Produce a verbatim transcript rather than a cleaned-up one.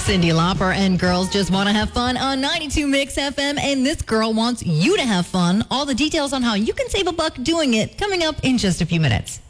Cyndi Lauper and Girls Just Want to Have Fun on ninety-two Mix F M. And this girl wants you to have fun. All the details on how you can save a buck doing it coming up in just a few minutes.